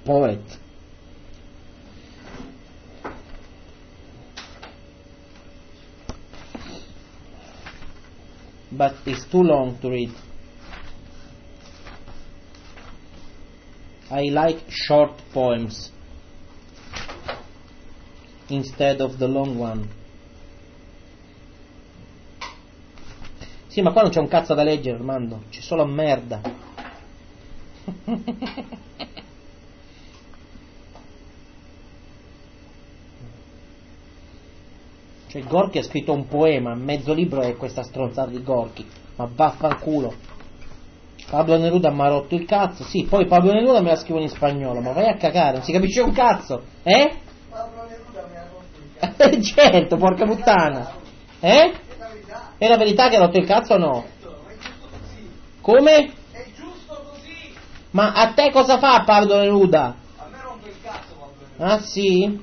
poet. But it's too long to read. I like short poems instead of the long one. Sì, ma qua non c'è un cazzo da leggere, Armando, c'è solo merda. Cioè Gorky ha scritto un poema, mezzo libro è questa stronzata di Gorky, ma vaffanculo. Pablo Neruda mi ha rotto il cazzo, sì, poi Pablo Neruda me la scrivono in spagnolo, ma vai a cagare, non si capisce un cazzo, eh? Pablo Neruda mi ha rotto il cazzo. Certo, porca puttana, eh? È la verità che ha rotto il cazzo o no? Ma è giusto così. Come? È giusto così. Ma a te cosa fa Pablo Neruda? A me rompe il cazzo Pablo Neruda. Ah sì?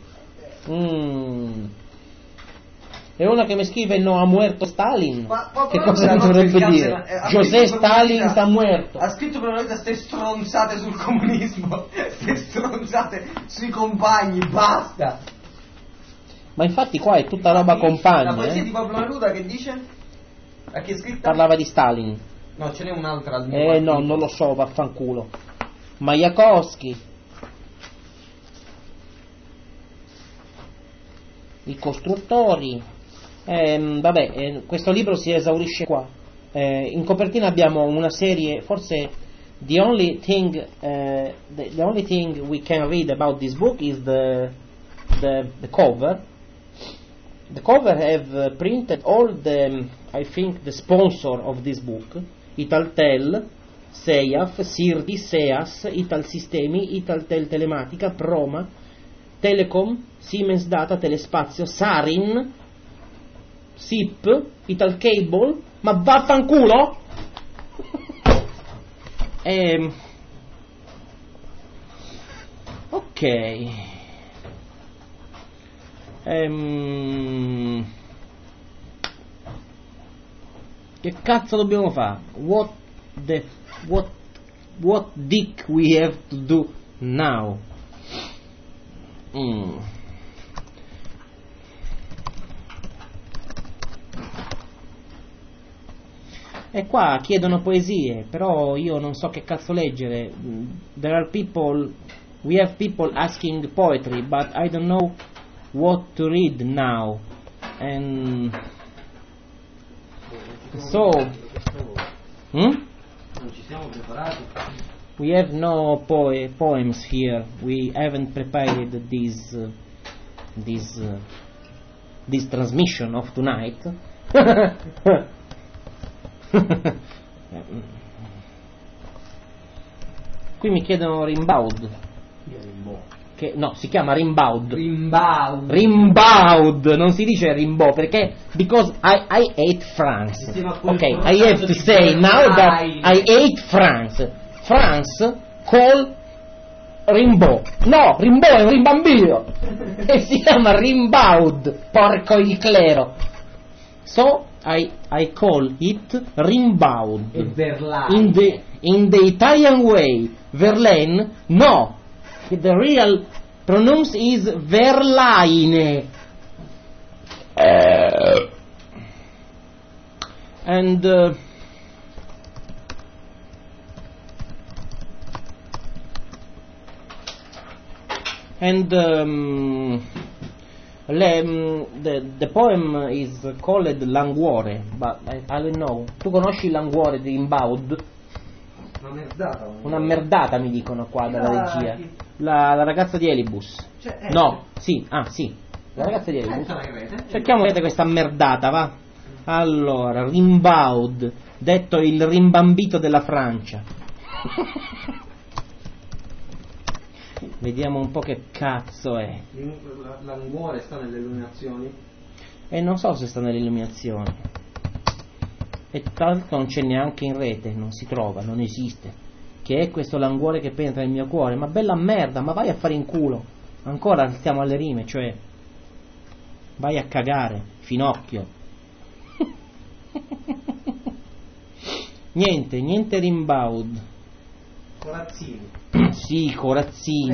E uno che mi scrive no ha muerto Stalin. Ma Pablo Che Neruda cosa ha rotto il dovrebbe cazzo, dire? ha José scritto per Stalin un'unità. sta muerto. Ha scritto per una volta ste stronzate sul comunismo, ste stronzate sui compagni, basta. Ma infatti qua è tutta roba La compagna, poesia di Pablo Neruda che dice? A chi è scritta? Parlava di Stalin. No, ce n'è un'altra al mio No, non lo so, vaffanculo. Majakovskij. I costruttori. Questo libro si esaurisce qua. In copertina abbiamo una serie, forse the only thing we can read about this book is the cover. The cover have printed all the, I think, the sponsor of this book: Italtel, Seiaf, Sirdi, Seas, Italsistemi, Italtel Telematica, Proma, Telecom, Siemens Data, Telespazio, Sarin, SIP, Italcable, ma vaffanculo! Ok. Che cazzo dobbiamo fare? What dick we have to do now? E qua chiedono poesie, però io non so che cazzo leggere. We have people asking poetry, but I don't know what to read now. And so, Non ci siamo preparati. we have no poems here. We haven't prepared this transmission of tonight. Qui mi chiedono Rimbaud. Che no, si chiama Rimbaud. Rimbaud, non si dice Rimbaud perché because I hate France. Ok, I have to say now that I hate France. France call Rimbaud. No, Rimbaud è un rimbambino. E si chiama Rimbaud, porco il clero. So I call it Rimbaud. E Verlaine. In the Italian way. Verlaine, no. The real pronounce is Verlaine. And the poem is called Languore, but I don't know. Tu conosci Languore di Rimbaud? Una merdata mi dicono qua dalla regia. La ragazza di Elibus. No, sì, sì. La ragazza di Elibus. Cerchiamo di vedere questa merdata, va. Allora, Rimbaud, detto il rimbambito della Francia. Vediamo un po' che cazzo è. Languore sta nelle illuminazioni? Non so se sta nelle illuminazioni. E tra l'altro non c'è neanche in rete, non si trova, non esiste. Che è questo languore che penetra nel mio cuore? Ma bella merda, ma vai a fare in culo. Ancora stiamo alle rime, cioè vai a cagare, finocchio. Niente Rimbaud. Corazzini. Sì, Corazzini.